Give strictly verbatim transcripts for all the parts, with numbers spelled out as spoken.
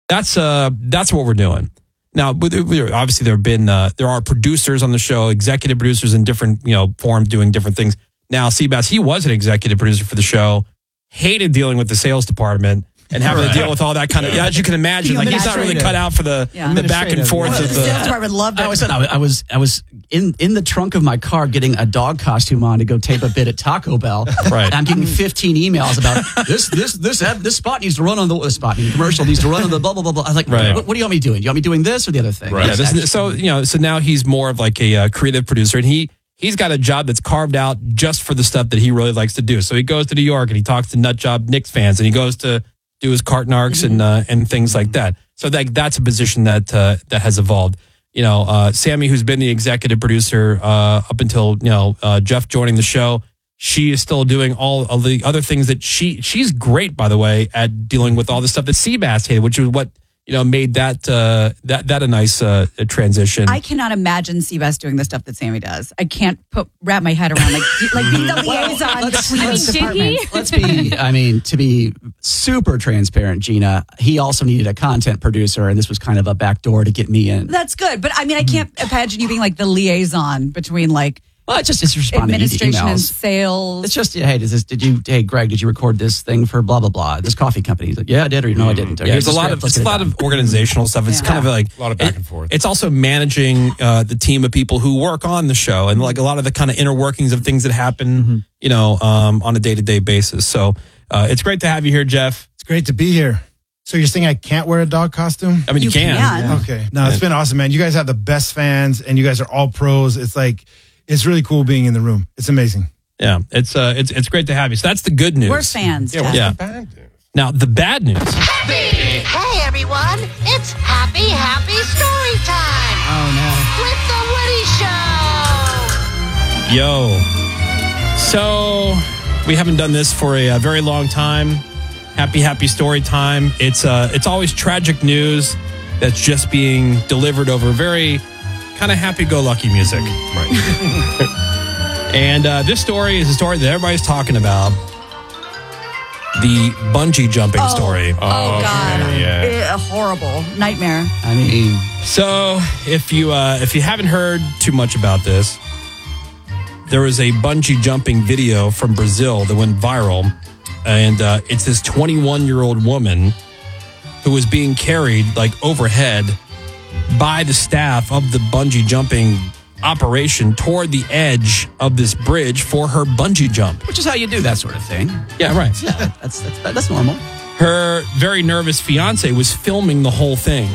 that's uh that's what we're doing. Now, obviously, there have been uh, there are producers on the show, executive producers in different you know forms doing different things. Now, Seabass, he was an executive producer for the show, hated dealing with the sales department and having right. to deal with all that kind of. Yeah, as you can imagine, like he's not really cut out for the yeah. the back and forth well, of the the sales department. Loved it. I was I was I was in in the trunk of my car getting a dog costume on to go tape a bit at Taco Bell. Right, and I'm getting fifteen emails about this this this ad, this spot needs to run on the this spot the commercial needs to run on the blah blah blah blah. I was like, right. what, what do you want me doing? Do you want me doing this or the other thing? Right. Yeah, this, so you know, so now he's more of like a uh, creative producer, and he. He's got a job that's carved out just for the stuff that he really likes to do. So he goes to New York and he talks to nut job Knicks fans, and he goes to do his carton arcs mm-hmm. and uh, and things like that. So that that's a position that uh, that has evolved. You know, uh, Sammy, who's been the executive producer uh, up until you know uh, Jeff joining the show, she is still doing all of the other things that she she's great, by the way, at dealing with all the stuff that Seabass hated, which is what. You know, made that uh, that that a nice uh, transition. I cannot imagine Seabass doing the stuff that Sammy does. I can't put wrap my head around like like being the liaison well, between these departments. Let's be, I mean, to be super transparent, Gina, he also needed a content producer, and this was kind of a backdoor to get me in. That's good, but I mean, I can't imagine you being like the liaison between like. Well, it's just it's responding to administration emails. and sales. It's just, hey, does this, did you, hey, Greg, did you record this thing for blah, blah, blah, this coffee company? He's like, yeah, I did, or no, I didn't. Yeah, there's a lot of, it's a lot of organizational stuff. It's Yeah. kind of like a lot of back it- and forth. It's also managing uh, the team of people who work on the show and like a lot of the kind of inner workings of things that happen, mm-hmm. you know, um, on a day-to-day basis. So uh, it's great to have you here, Jeff. It's great to be here. So you're saying I can't wear a dog costume? I mean, you, You can. can. Yeah. Okay. No, it's been awesome, man. You guys have the best fans, and you guys are all pros. It's like, it's really cool being in the room. It's amazing. Yeah, it's uh, it's it's great to have you. So that's the good news. We're fans. Yeah, Jeff. what's Yeah. the bad news? Now the bad news. Happy! Hey everyone, it's Happy Happy Story Time! Oh, no. With the Woody Show! Yo. So we haven't done this for a, a very long time. Happy, happy story time. It's uh, it's always tragic news that's just being delivered over very kind of happy-go-lucky music. Right. And uh, this story is a story that everybody's talking about. The bungee jumping Oh. story. Oh, God. okay, yeah. Eh, horrible. Nightmare. I mean, So, if you uh, if you haven't heard too much about this, there was a bungee jumping video from Brazil that went viral, and uh, it's this twenty-one-year-old woman who was being carried like overhead by the staff of the bungee jumping operation toward the edge of this bridge for her bungee jump. which is how you do that sort of thing. Yeah, right. Yeah, that's that's, that's normal. Her very nervous fiance was filming the whole thing.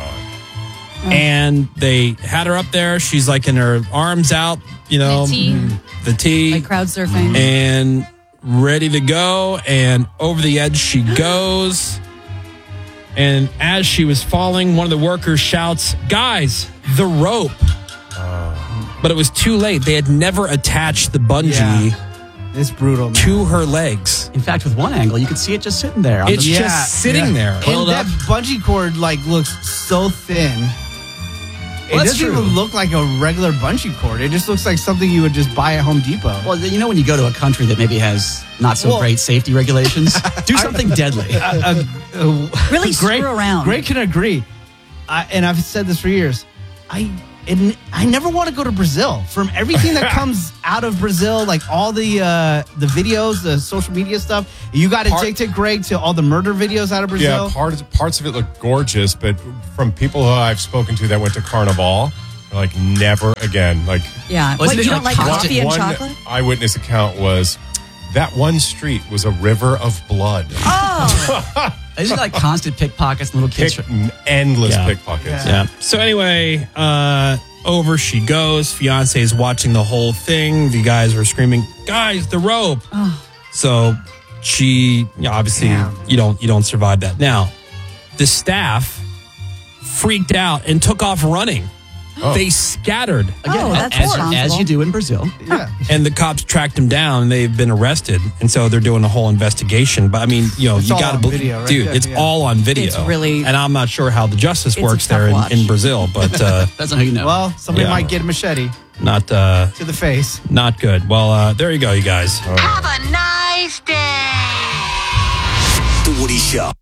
And they had her up there. She's like in her arms out, you know, The T. the T, Like crowd surfing. and ready to go. And over the edge she goes. And as she was falling, one of the workers shouts, "Guys, the rope!" But it was too late. They had never attached the bungee It's brutal, man. to her legs. In fact, with one angle, you can see it just sitting there. on It's the- just Yeah, sitting yeah. there. Coiled And that up. bungee cord like looks so thin. Well, it that's doesn't true. even look like a regular bungee cord. It just looks like something you would just buy at Home Depot. Well, you know when you go to a country that maybe has not so Well- great safety regulations, do something deadly. Uh, uh, Really Greg, screw around. Greg can agree. I, and I've said this for years. I and I never want to go to Brazil. From everything that comes out of Brazil, like all the uh, the videos, the social media stuff, you got Part- addicted, Greg, to all the murder videos out of Brazil. Yeah, part, parts of it look gorgeous, but from people who I've spoken to that went to Carnival, they're like, never again. Like, Yeah. Wasn't What, it you don't like like constant- coffee and one chocolate? eyewitness account was that one street was a river of blood. Oh. Isn't it like constant pickpockets and little kids? Pick, endless Yeah. pickpockets. Yeah. So anyway, uh, over she goes. Fiance is watching the whole thing. The guys are screaming, "Guys, the rope!" So she, you know, obviously, Damn. you don't you don't survive that. Now, the staff freaked out and took off running. Oh. They scattered, Oh, that's as, responsible. as you do in Brazil. Yeah. and the cops tracked them down. And they've been arrested, and so they're doing a whole investigation. But I mean, you know, It's you all got to on believe, video, right? dude. Yeah, it's yeah. all on video. It's really- and I'm not sure how the justice It's a works tough there in, watch. in Brazil, but uh, That's not how you know. Well, somebody Yeah. might get a machete not uh, to the face. not good. Well, uh, there you go, you guys. Have a nice day! The Woody Show.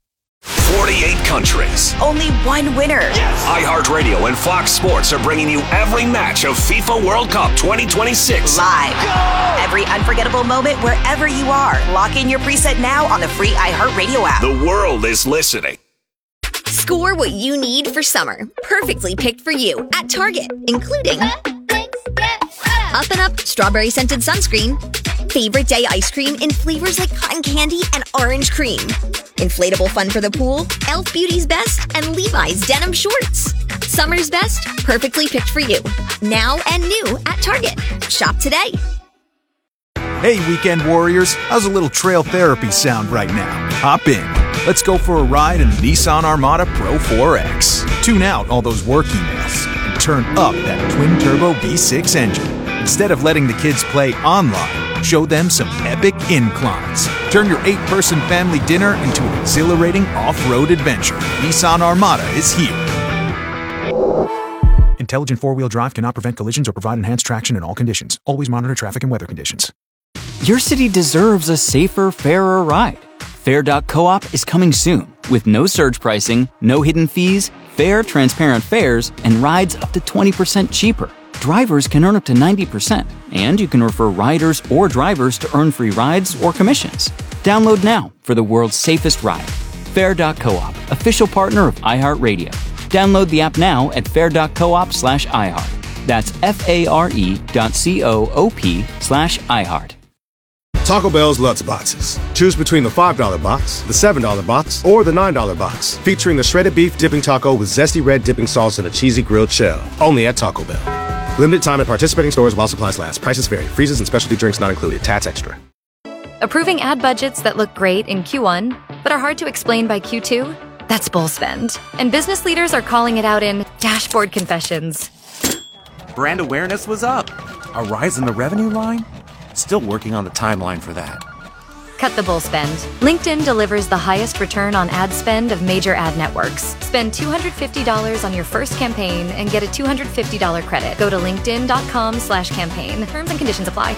forty-eight countries. Only one winner. Yes! iHeartRadio and Fox Sports are bringing you every match of FIFA World Cup twenty twenty-six. Live. Go! Every unforgettable moment wherever you are. Lock in your preset now on the free iHeartRadio app. The world is listening. Score what you need for summer. Perfectly picked for you at Target, including Up and Up strawberry scented sunscreen, favorite day ice cream in flavors like cotton candy and orange cream, inflatable fun for the pool, e l f Beauty's Best, and Levi's denim shorts. Summer's best, perfectly picked for you. Now and new at Target. Shop today. Hey, weekend warriors, how's a little trail therapy sound right now? Hop in. Let's go for a ride in the Nissan Armada Pro four X. Tune out all those work emails and turn up that twin-turbo V six engine. Instead of letting the kids play online, show them some epic inclines. Turn your eight-person family dinner into an exhilarating off-road adventure. Nissan Armada is here. Intelligent four-wheel drive cannot prevent collisions or provide enhanced traction in all conditions. Always monitor traffic and weather conditions. Your city deserves a safer, fairer ride. Fair dot coop is coming soon with no surge pricing, no hidden fees, fair, transparent fares, and rides up to twenty percent cheaper. Drivers can earn up to ninety percent, and you can refer riders or drivers to earn free rides or commissions. Download now for the world's safest ride. Fair dot coop, official partner of iHeartRadio. Download the app now at fair dot coop slash iHeart. That's F-A-R-E dot C-O-O-P slash iHeart. Taco Bell's Lutz Boxes. Choose between the five dollar box, the seven dollar box, or the nine dollar box, featuring the shredded beef dipping taco with zesty red dipping sauce and a cheesy grilled shell. Only at Taco Bell. Limited time at participating stores while supplies last. Prices vary. Freezes and specialty drinks not included. Tax extra. Approving ad budgets that look great in Q one, but are hard to explain by Q two? That's bull spend. And business leaders are calling it out in dashboard confessions. Brand awareness was up. A rise in the revenue line? Still working on the timeline for that. Cut the bull spend. LinkedIn delivers the highest return on ad spend of major ad networks. Spend two hundred fifty dollars on your first campaign and get a two hundred fifty dollars credit. Go to linkedin.com slash campaign. Terms and conditions apply.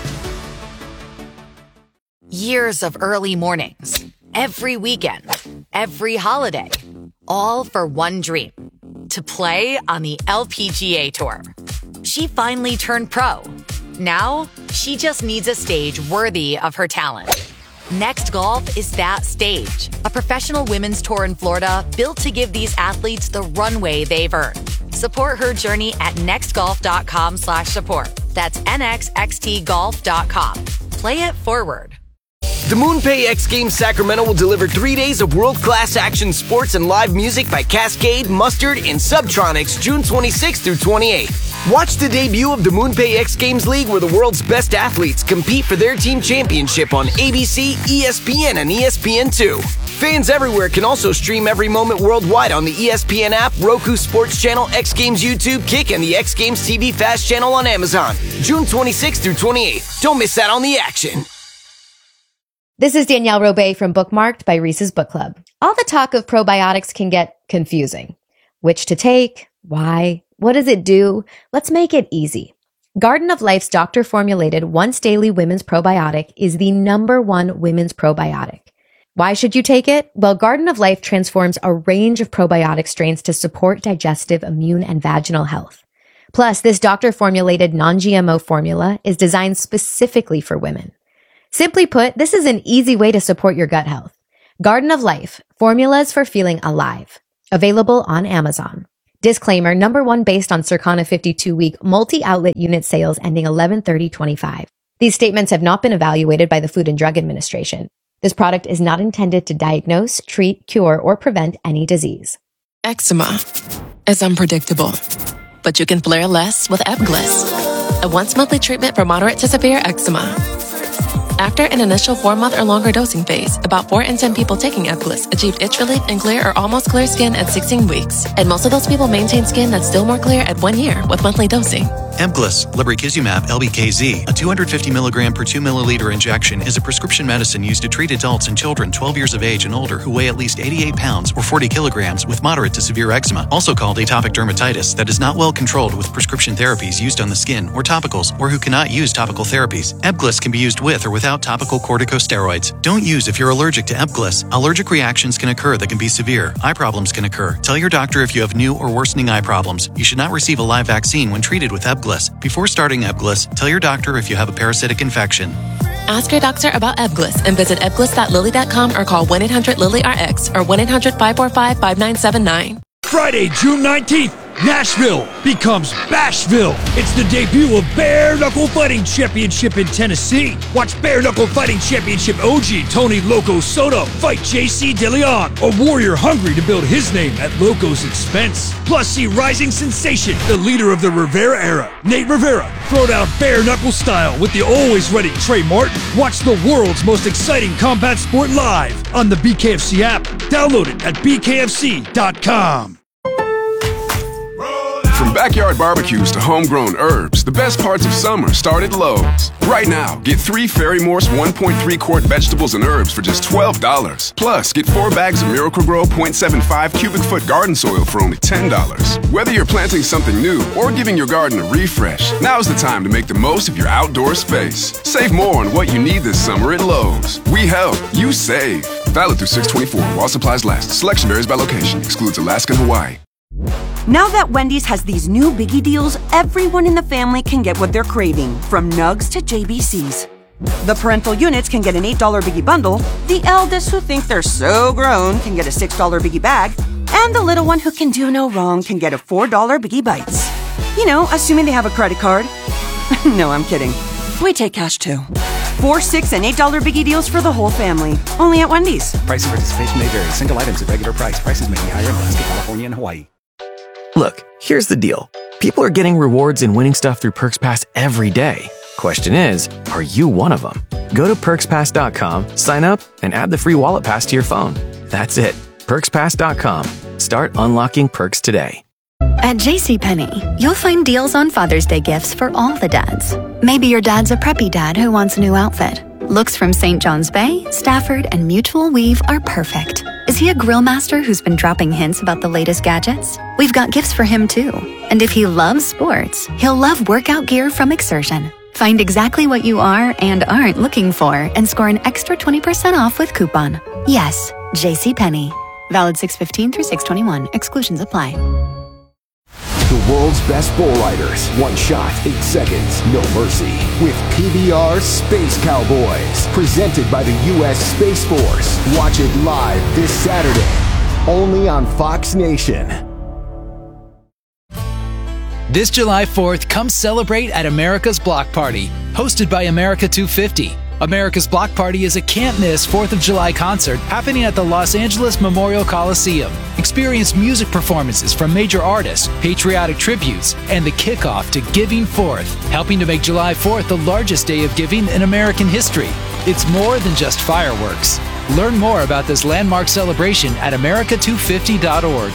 Years of early mornings, every weekend, every holiday, all for one dream, to play on the L P G A Tour. She finally turned pro. Now, she just needs a stage worthy of her talent. Next Golf is that stage, a professional women's tour in Florida built to give these athletes the runway they've earned. Support her journey at nextgolf.com slash support. That's N X X T golf dot com. Play it forward. The MoonPay X Games Sacramento will deliver three days of world-class action sports and live music by Cascade, Mustard, and Subtronics June twenty-sixth through twenty-eighth. Watch the debut of the MoonPay X Games League, where the world's best athletes compete for their team championship on A B C, E S P N, and E S P N two. Fans everywhere can also stream every moment worldwide on the E S P N app, Roku Sports Channel, X Games YouTube, Kick, and the X Games T V Fast Channel on Amazon. June twenty-sixth through twenty-eighth. Don't miss out on the action. This is Danielle Robay from Bookmarked by Reese's Book Club. All the talk of probiotics can get confusing. Which to take? Why? What does it do? Let's make it easy. Garden of Life's doctor-formulated once-daily women's probiotic is the number one women's probiotic. Why should you take it? Well, Garden of Life transforms a range of probiotic strains to support digestive, immune, and vaginal health. Plus, this doctor-formulated non-G M O formula is designed specifically for women. Simply put, this is an easy way to support your gut health. Garden of Life, formulas for feeling alive. Available on Amazon. Disclaimer, number one based on Circana fifty-two week multi-outlet unit sales ending eleven thirty twenty-five. These statements have not been evaluated by the Food and Drug Administration. This product is not intended to diagnose, treat, cure, or prevent any disease. Eczema is unpredictable, but you can flare less with Ebglyss, a once-monthly treatment for moderate to severe eczema. After an initial four-month or longer dosing phase, about four in ten people taking Ebglyss achieved itch relief and clear or almost clear skin at sixteen weeks. And most of those people maintain skin that's still more clear at one year with monthly dosing. Ebglyss, lebrikizumab L B K Z, a two hundred fifty milligram per two milliliter injection, is a prescription medicine used to treat adults and children twelve years of age and older who weigh at least eighty-eight pounds or forty kilograms with moderate to severe eczema, also called atopic dermatitis, that is not well controlled with prescription therapies used on the skin or topicals, or who cannot use topical therapies. Ebglyss can be used with or without without topical corticosteroids. Don't use if you're allergic to Ebglyss. Allergic reactions can occur that can be severe. Eye problems can occur. Tell your doctor if you have new or worsening eye problems. You should not receive a live vaccine when treated with Ebglyss. Before starting Ebglyss, tell your doctor if you have a parasitic infection. Ask your doctor about Ebglyss and visit ebglyss dot lilly dot com or call one eight hundred lilly R X or one eight hundred five four five five nine seven nine. Friday, June nineteenth, Nashville becomes Bashville. It's the debut of Bare Knuckle Fighting Championship in Tennessee. Watch Bare Knuckle Fighting Championship O G Tony Loco Soto fight J C DeLeon, a warrior hungry to build his name at Loco's expense. Plus, see rising sensation, the leader of the Rivera era, Nate Rivera, throw down bare knuckle style with the always ready Trey Martin. Watch the world's most exciting combat sport live on the B K F C app. Download it at b k f c dot com. From backyard barbecues to homegrown herbs, the best parts of summer start at Lowe's. Right now, get three Fairy Morse one point three quart vegetables and herbs for just twelve dollars. Plus, get four bags of Miracle-Gro point seven five cubic foot garden soil for only ten dollars. Whether you're planting something new or giving your garden a refresh, now's the time to make the most of your outdoor space. Save more on what you need this summer at Lowe's. We help, you save. Valid through six twenty-four while supplies last. Selection varies by location. Excludes Alaska and Hawaii. Now that Wendy's has these new biggie deals, everyone in the family can get what they're craving, from nugs to J B Cs. The parental units can get an eight dollar biggie bundle, the eldest who think they're so grown can get a six dollar biggie bag, and the little one who can do no wrong can get a four dollar biggie bites. You know, assuming they have a credit card. No, I'm kidding. We take cash too. Four, six, and eight dollar biggie deals for the whole family. Only at Wendy's. Price and participation may vary. Single items at regular price. Prices may be higher in Alaska, California, and Hawaii. Look, here's the deal. People are getting rewards and winning stuff through Perks Pass every day. Question is, are you one of them? Go to perks pass dot com, sign up, and add the free wallet pass to your phone. That's it. perks pass dot com. Start unlocking perks today. At JCPenney, you'll find deals on Father's Day gifts for all the dads. Maybe your dad's a preppy dad who wants a new outfit. Looks from Saint John's Bay, Stafford, and Mutual Weave are perfect. Is he a grill master who's been dropping hints about the latest gadgets? We've got gifts for him too. And if he loves sports, he'll love workout gear from Exertion. Find exactly what you are and aren't looking for and score an extra twenty percent off with coupon. Yes, JCPenney. Valid six fifteen through six twenty-one. Exclusions apply. The world's best bull riders. One shot, eight seconds, no mercy. With P B R Space Cowboys. Presented by the U S Space Force. Watch it live this Saturday. Only on Fox Nation. This July fourth, come celebrate at America's Block Party. Hosted by America two fifty. America's Block Party is a can't-miss fourth of July concert happening at the Los Angeles Memorial Coliseum. Experience music performances from major artists, patriotic tributes, and the kickoff to Giving Fourth, helping to make July fourth the largest day of giving in American history. It's more than just fireworks. Learn more about this landmark celebration at america two fifty dot org.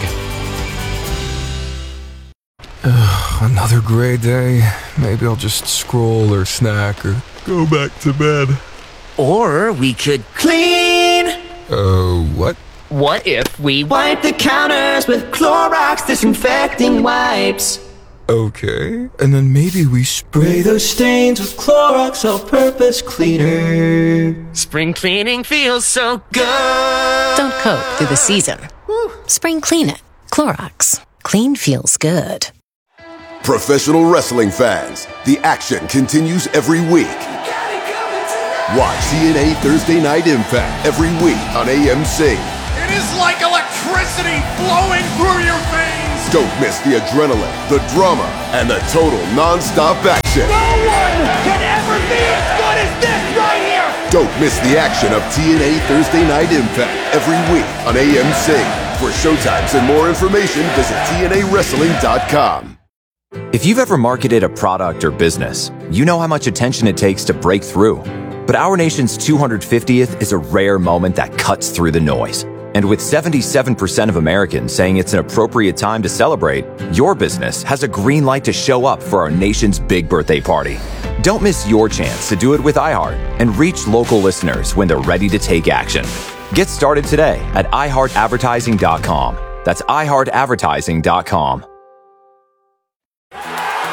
Another gray day. Maybe I'll just scroll or snack or go back to bed. Or we could clean. Uh, what? What if we wipe the counters with Clorox disinfecting wipes? Okay. And then maybe we spray those stains with Clorox all-purpose cleaner. Spring cleaning feels so good. Don't coat through the season. Spring clean it. Clorox. Clean feels good. Professional wrestling fans, the action continues every week. Watch T N A Thursday Night Impact every week on A M C. It is like electricity flowing through your veins. Don't miss the adrenaline, the drama, and the total non-stop action. No one can ever be as good as this right here. Don't miss the action of T N A Thursday Night Impact every week on A M C. For showtimes and more information, visit T N A wrestling dot com. If you've ever marketed a product or business, you know how much attention it takes to break through. But our nation's two hundred fiftieth is a rare moment that cuts through the noise. And with seventy-seven percent of Americans saying it's an appropriate time to celebrate, your business has a green light to show up for our nation's big birthday party. Don't miss your chance to do it with iHeart and reach local listeners when they're ready to take action. Get started today at i heart advertising dot com. That's i heart advertising dot com.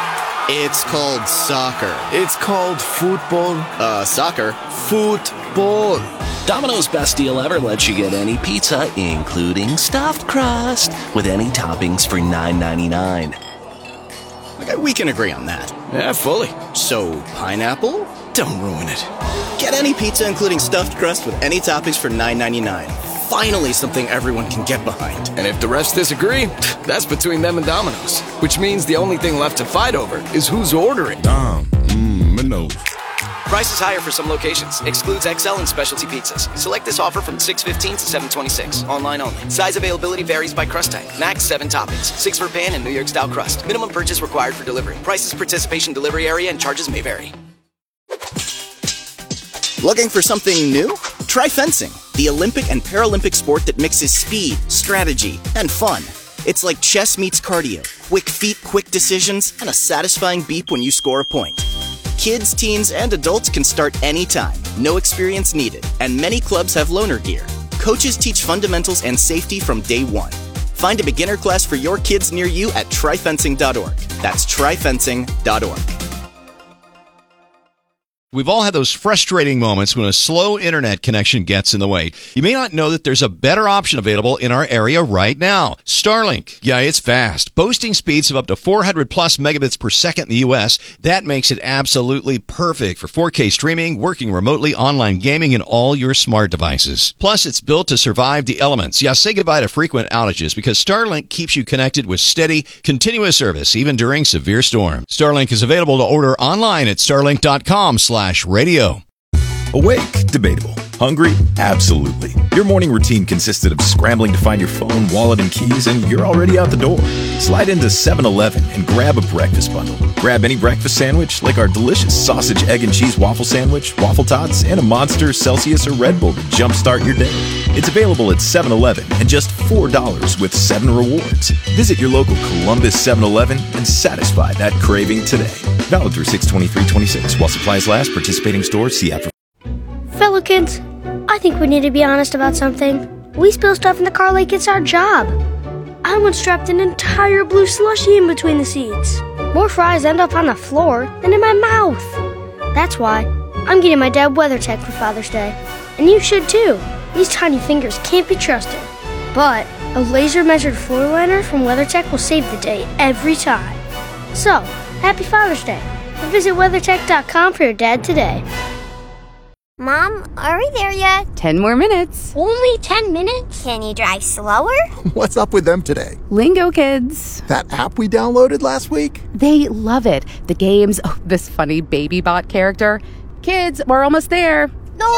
It's called soccer. It's called football. Uh, soccer. Football. Domino's best deal ever lets you get any pizza, including stuffed crust, with any toppings for nine ninety-nine. Okay, we can agree on that. Yeah, fully. So, pineapple? Don't ruin it. Get any pizza, including stuffed crust, with any toppings for nine ninety-nine. Finally, something everyone can get behind. And if the refs disagree, that's between them and Domino's. Which means the only thing left to fight over is who's ordering. Dom, mmm, my nose. Price is higher for some locations. Excludes X L and specialty pizzas. Select this offer from six fifteen to seven twenty-six. Online only. Size availability varies by crust type. Max seven toppings. Six for pan and New York style crust. Minimum purchase required for delivery. Prices, participation, delivery area, and charges may vary. Looking for something new? Try fencing, the Olympic and Paralympic sport that mixes speed, strategy, and fun. It's like chess meets cardio. Quick feet, quick decisions, and a satisfying beep when you score a point. Kids, teens, and adults can start anytime. No experience needed. And many clubs have loaner gear. Coaches teach fundamentals and safety from day one. Find a beginner class for your kids near you at try fencing dot org. That's try fencing dot org. We've all had those frustrating moments when a slow internet connection gets in the way. You may not know that there's a better option available in our area right now. Starlink. Yeah, it's fast. Boasting speeds of up to four hundred plus megabits per second in the U S. That makes it absolutely perfect for four K streaming, working remotely, online gaming, and all your smart devices. Plus, it's built to survive the elements. Yeah, say goodbye to frequent outages because Starlink keeps you connected with steady, continuous service, even during severe storms. Starlink is available to order online at starlink dot com slash radio. Awake? Debatable. Hungry? Absolutely. Your morning routine consisted of scrambling to find your phone, wallet, and keys, and you're already out the door. Slide into seven eleven and grab a breakfast bundle. Grab any breakfast sandwich, like our delicious sausage, egg, and cheese waffle sandwich, waffle tots, and a Monster, Celsius, or Red Bull to jumpstart your day. It's available at seven eleven and just four dollars with seven rewards. Visit your local Columbus seven eleven and satisfy that craving today. Valid through six twenty-three twenty-six. While supplies last, participating stores, see app. Fellow kids, I think we need to be honest about something. We spill stuff in the car like it's our job. I once dropped an entire blue slushie in between the seats. More fries end up on the floor than in my mouth. That's why I'm getting my dad WeatherTech for Father's Day. And you should too. These tiny fingers can't be trusted. But a laser-measured floor liner from WeatherTech will save the day every time. So, happy Father's Day. And visit weathertech dot com for your dad today. Mom, are we there yet? Ten more minutes. Only ten minutes? Can you drive slower? What's up with them today? Lingo Kids. That app we downloaded last week? They love it. The games, oh, this funny baby bot character. Kids, we're almost there.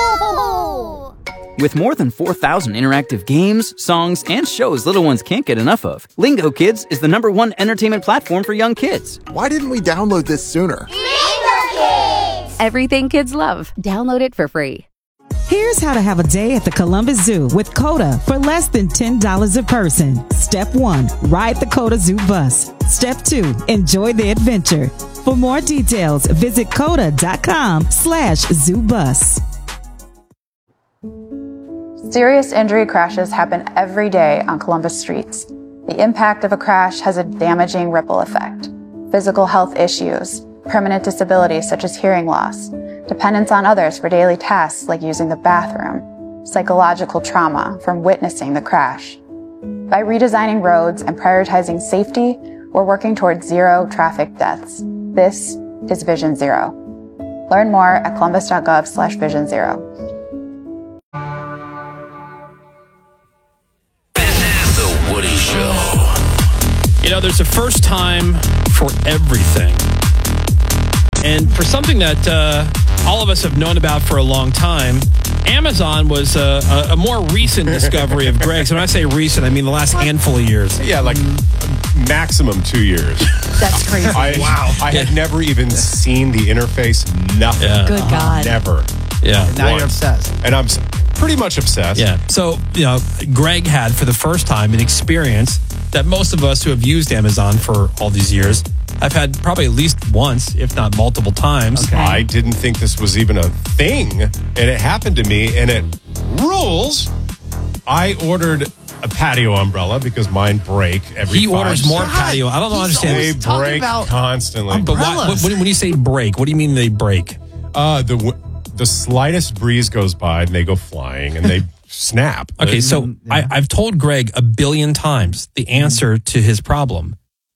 No! With more than four thousand interactive games, songs, and shows little ones can't get enough of, Lingo Kids is the number one entertainment platform for young kids. Why didn't we download this sooner? Lingo Kids! Everything kids love. Download it for free. Here's how to have a day at the Columbus Zoo with CODA for less than ten dollars a person. Step one, ride the CODA Zoo bus. Step two, enjoy the adventure. For more details, visit coda dot com slash zoo bus. Serious injury crashes happen every day on Columbus streets. The impact of a crash has a damaging ripple effect. Physical health issues, permanent disabilities such as hearing loss, dependence on others for daily tasks like using the bathroom, psychological trauma from witnessing the crash. By redesigning roads and prioritizing safety, we're working towards zero traffic deaths. This is Vision Zero. Learn more at columbus dot gov slash vision zero. Woody Show. You know, there's a first time for everything. And for something that uh, all of us have known about for a long time, Amazon was a, a, a more recent discovery of Greg's. When I say recent, I mean the last handful of years. Yeah, like maximum two years. That's crazy. I, wow. I had never even seen the interface. Nothing. Yeah. Good God. Never. Yeah. Now Once. You're obsessed. And I'm pretty much obsessed. Yeah. So, you know, Greg had for the first time an experience that most of us who have used Amazon for all these years I've had probably at least once, if not multiple times. Okay. I didn't think this was even a thing, and it happened to me, and it rules. I ordered a patio umbrella because mine break every He five orders more seconds. patio. I don't They understand. break constantly. But why, what, when you say break, what do you mean they break? Uh, the w- the slightest breeze goes by and they go flying and they snap. Okay, so I, I've told Greg a billion times the answer to his problem.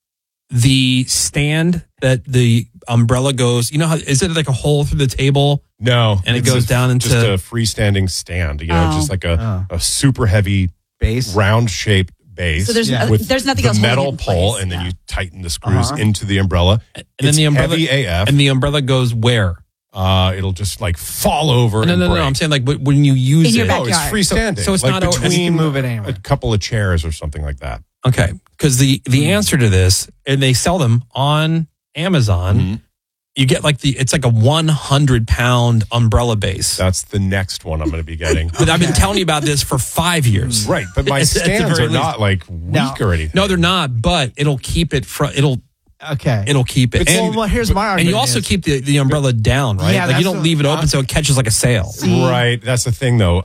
The stand that the umbrella goes, you know how is it like a hole through the table? No, and it it's goes a- down into just a freestanding stand. You know, Oh. just like a, a super heavy base, round shaped base. So there's no- with there's nothing the else holding metal it in pole, place. and then you tighten the screws Uh-huh. into the umbrella. And then It's the umbrella heavy A F. and the umbrella goes where? Uh, it'll just like fall over. No, and no, no, break. no. I'm saying like when you use In it. your Oh, it's backyard. freestanding. So, so it's Like not between move a couple of chairs or something like that. Okay, because the the answer to this, and they sell them on Amazon. Mm-hmm. You get like the it's like a one hundred pound umbrella base. That's the next one I'm going to be getting. But I've been telling you about this for five years. Right, but my At the stands very are not like weak or anything. No, they're not. But it'll keep it from. It'll okay. It'll keep it. Well, well, here's my And you argument also is- keep the, the umbrella down, right? Yeah, like you that's don't a- leave it open so it catches like a sail. Right, that's the thing though.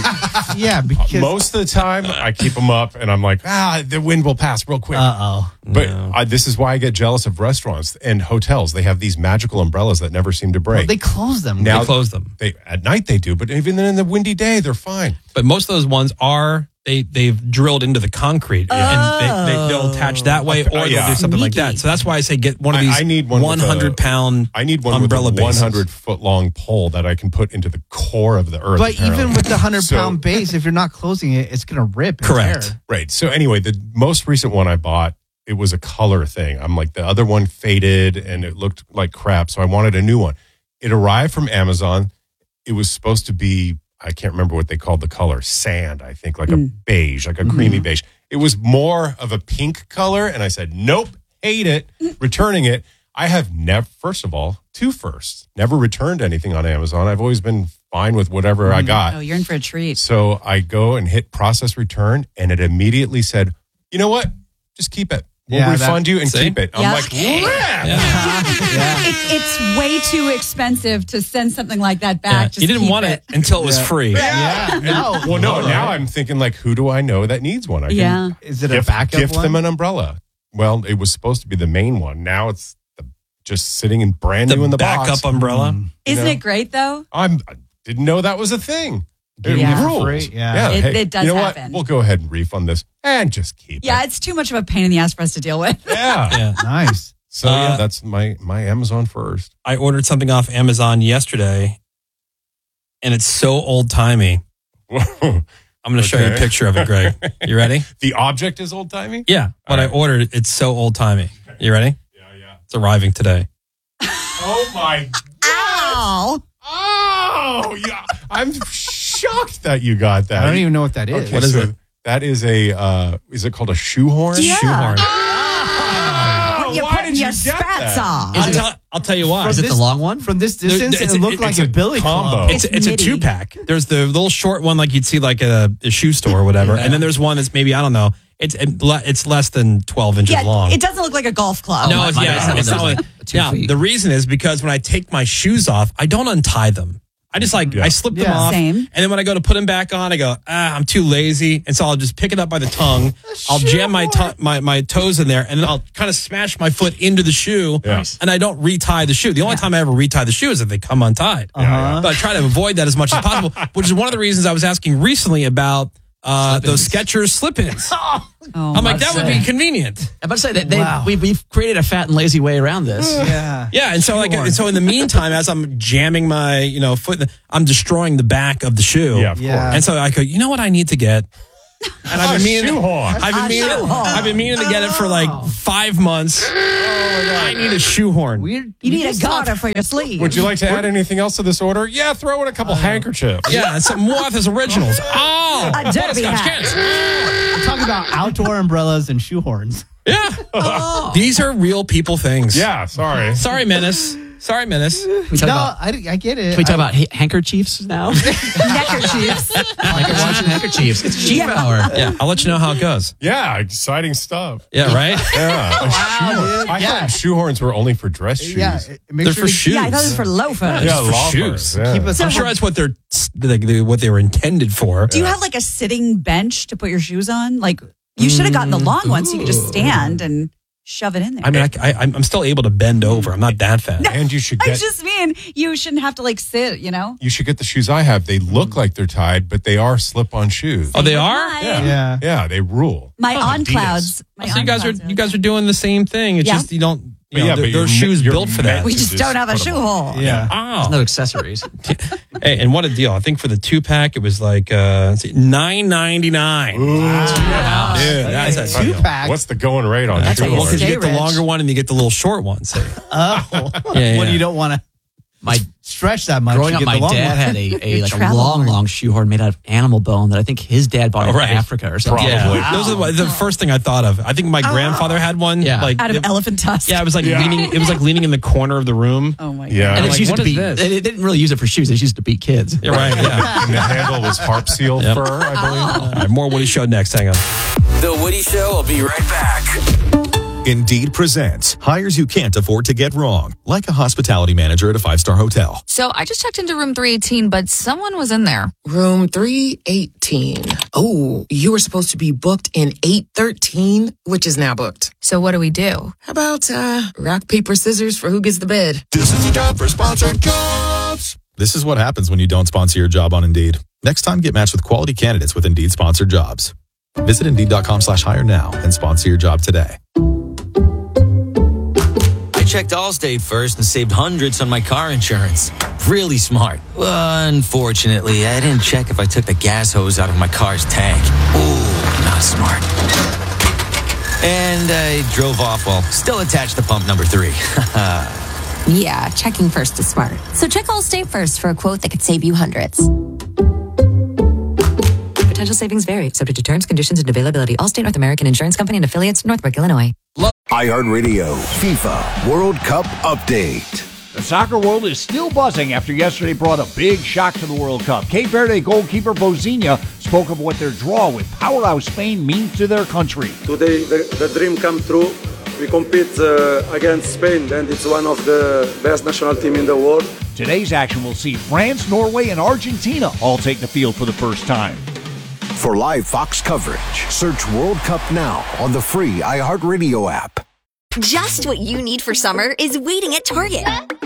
I yeah, because most of the time I keep them up, and I'm like, ah, the wind will pass real quick. Uh oh. But I, this is why I get jealous of restaurants and hotels. They have these magical umbrellas that never seem to break. Well, they close them. Now They close them. They at night they do, but even in the windy day, they're fine. But most of those ones are they they've drilled into the concrete and they, they, they'll attach that way or Oh, they'll yeah. do something like that. So that's why I say get one of these I, I need one one hundred pound I need one umbrella with a one bases. hundred foot long pole that I can put into the core of the earth. But apparently. even with the hundred So- pound base, if you're not closing it, it's gonna rip. and Correct. tear. Right. So anyway, the most recent one I bought, it was a color thing. I'm like, the other one faded and it looked like crap. So I wanted a new one. It arrived from Amazon. It was supposed to be, I can't remember what they called the color, sand, I think, like a beige, like a creamy beige. It was more of a pink color. And I said, nope, hate it, returning it. I have never, first of all, two firsts, never returned anything on Amazon. I've always been fine with whatever I got. Oh, you're in for a treat. So I go and hit process return, and it immediately said, you know what? Just keep it. We'll Yeah, refund that- you and See? keep it. I'm Yeah. like, crap. It, it's way too expensive to send something like that back. Yeah. Just You didn't keep want it until it was free. Yeah. No. Well, no, now I'm thinking, like, who do I know that needs one? I can Yeah. Is it a gift, backup gift one? them an umbrella. Well, it was supposed to be the main one. Now it's the, just sitting in brand The new in the backup box. umbrella. You Isn't know? it great though? I'm, I didn't know that was a thing. It Yeah. rules. Free, yeah. It- hey, it does you know happen. What? We'll go ahead and refund this and just keep Yeah, it. it's too much of a pain in the ass for us to deal with. Yeah. Yeah. Nice. So Uh, yeah, that's my my Amazon first. I ordered something off Amazon yesterday and it's so old timey. I'm going to show you a Okay. picture of it, Greg. You ready? The object is old timey. Yeah. What I ordered, it's so old timey. You ready? Yeah, yeah. It's arriving today. Oh my! Ow! Oh, yeah. I'm shocked that you got that. I don't even know what that is. Okay, What is so it? That is a. Uh, is it called a shoehorn? Yeah. Shoehorn. Oh, You're why putting did your you get spats that? on. I'll tell, I'll tell you why. From Is it this- the long one? From this There- distance, it's it a- looked it's like a a billy combo. club. It's, It's it's a midi. two pack. There's the little short one like you'd see like at a, a shoe store or whatever, and then there's one that's maybe I don't know. It's it, le- it's less than twelve inches Yeah, long. it doesn't look like a golf club. no, Oh, it's, my yeah, God. it's, it's not like, two yeah. feet. The reason is because when I take my shoes off, I don't untie them. I just like Yeah. I slip them Yeah. off, Same. and then when I go to put them back on, I go ah, I'm too lazy, and so I'll just pick it up by the tongue. I'll jam my, to- my my toes in there, and then I'll kind of smash my foot into the shoe, Yeah. and I don't retie the shoe. The only time I ever retie the shoe is if they come untied. Uh-huh. But I try to avoid that as much as possible, which is one of the reasons I was asking recently about uh, those Skechers slip-ins. Oh, I'm like, that would be say. convenient. I'm about to say that they, Wow. we've, we've created a fat and lazy way around this. Yeah. Yeah, and so like, Shoehorn. and so in the meantime, as I'm jamming my, you know, foot, in the- I'm destroying the back of the shoe. Yeah, of Yeah. course. And so I go, you know what I need to get? And I've been A meaning, shoehorn. I've been A meaning, shoehorn. I've been meaning to get it for like five months. I need a shoehorn. Weird. You need a garter for your sleeve. Would you like to add anything else to this order? Yeah, throw in a couple handkerchiefs. Yeah, and some Moth's Originals. Oh, A derby butterscotch hat. cans. We're talking about outdoor umbrellas and shoehorns. Yeah. These are real people things. Yeah, sorry. Sorry, Menace. Sorry, Menace. We talk no, about, I, I get it. Can we talk I, about ha- handkerchiefs now? Neckerchiefs. Like watching handkerchiefs. It's cheap Yeah. hour. Yeah, I'll let you know how it goes. Yeah, exciting stuff. Yeah, right? Yeah. A Wow, shoehorn. dude. I Yeah. thought shoehorns were only for dress shoes. Yeah, make They're sure for to- shoes. Yeah, I thought it was for loafers. Yeah, for loafers, shoes. yeah. Keep us I'm sure that's what they're like, the- what they were intended for. Do you have like a sitting bench to put your shoes on? Like you should have gotten the long one so you could just stand and shove it in there. I mean, I, I, I'm still able to bend over. I'm not that fat. No, And you should I get just mean you shouldn't have to like sit, you know? you should get the shoes I have. They look like they're tied, but they are slip-on shoes. Oh, they are? Yeah. Yeah, yeah, they rule. My Oh, on Adidas. clouds. My So you guys are on-clouds you guys are doing the same thing. It's Yeah. just you don't. But You know, yeah, there- but there's you're shoes me- you're built for that. meant We to just don't have a put 'em shoe on. hole. Yeah. Oh. No accessories. Hey, and what a deal! I think for the two pack, it was like uh, let's see, nine ninety nine. Wow. Dude, that's a Two deal. pack. What's the going rate on That's shoe how you Well, because you Stay get the rich. longer one and you get the little short one. So. Oh, Yeah, when yeah. you don't want to My stretch that much. growing you up, get my the long dad one. had a, a Your like a travel long, horn. long shoehorn made out of animal bone that I think his dad bought Oh, in right. Africa or something. Probably. Yeah, those are the, the first thing I thought of. I think my grandfather had one. Yeah. like Out of it, elephant tusk. yeah, it was like Yeah. leaning. It was like leaning in the corner of the room. Oh my Yeah. god. And I'm it's like, used what to is beat. this? They didn't really use it for shoes. They used it to beat kids. Yeah, right. Yeah. And the handle was harp seal Yep. fur, I believe. All right, more Woody Show next. Hang on. The Woody Show will be right back. Indeed presents hires you can't afford to get wrong, like a hospitality manager at a five-star hotel. So I just checked into room three eighteen, but someone was in there. Room three eighteen. Oh, you were supposed to be booked in eight thirteen, which is now booked. So what do we do? How about uh, rock, paper, scissors for who gets the bed? This is time for sponsored jobs. This is what happens when you don't sponsor your job on Indeed. Next time, get matched with quality candidates with Indeed sponsored jobs. Visit Indeed.com slash hire now and sponsor your job today. I checked Allstate first and saved hundreds on my car insurance. Really smart. Unfortunately, I didn't check if I took the gas hose out of my car's tank. Ooh, not smart. And I drove off while still attached to pump number three. Yeah, checking first is smart. So check Allstate first for a quote that could save you hundreds. Potential savings vary, subject to terms, conditions, and availability. Allstate North American Insurance Company and affiliates, Northbrook, Illinois. iHeartRadio FIFA World Cup update. The soccer world is still buzzing after yesterday brought a big shock to the World Cup. Cape Verde goalkeeper Bozinha spoke of what their draw with powerhouse Spain means to their country. Today, the, the dream come true. We compete uh, against Spain, and it's one of the best national team in the world. Today's action will see France, Norway, and Argentina all take the field for the first time. For live Fox coverage, search World Cup now on the free iHeartRadio app. Just what you need for summer is waiting at Target.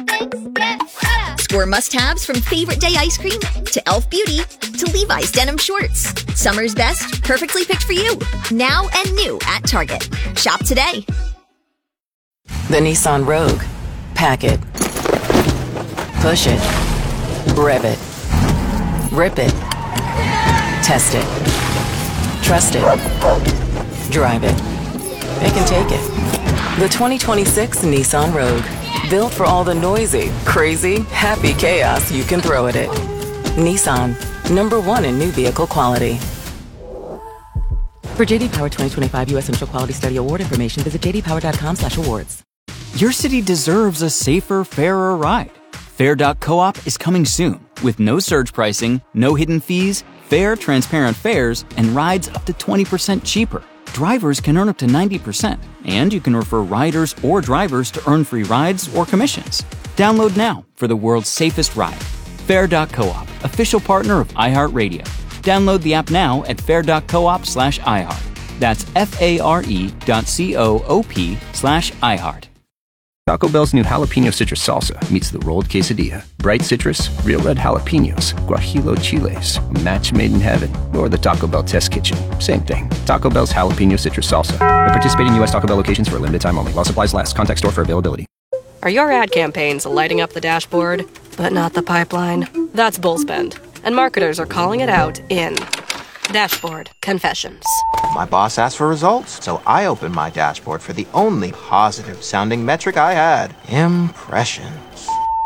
Score must-haves from Favorite Day ice cream to Elf Beauty to Levi's denim shorts. Summer's best, perfectly picked for you. Now and new at Target. Shop today. The Nissan Rogue. Pack it. Push it. Rev it. Rip it. Test it. Trust it. Drive it. It can take it. The twenty twenty-six Nissan Rogue. Built for all the noisy, crazy, happy chaos you can throw at it. Nissan. Number one in new vehicle quality. For J D Power twenty twenty-five U S Central Quality Study Award information, visit j d power dot com slash awards. Your city deserves a safer, fairer ride. Fair dot coop is coming soon with no surge pricing, no hidden fees, fair, transparent fares, and rides up to twenty percent cheaper. Drivers can earn up to ninety percent, and you can refer riders or drivers to earn free rides or commissions. Download now for the world's safest ride. Fair dot coop, official partner of iHeartRadio. Download the app now at fair dot coop slash iHeart. That's F-A-R-E dot C-O-O-P slash iHeart. Taco Bell's new jalapeno citrus salsa meets the rolled quesadilla. Bright citrus, real red jalapenos, guajillo chiles, a match made in heaven, or the Taco Bell test kitchen. Same thing. Taco Bell's jalapeno citrus salsa. At participating U S Taco Bell locations for a limited time only. While supplies last. Contact store for availability. Are your ad campaigns lighting up the dashboard, but not the pipeline? That's Bullspend, and marketers are calling it out in Dashboard Confessions. My boss asked for results, so I opened my dashboard for the only positive sounding metric I had: impression.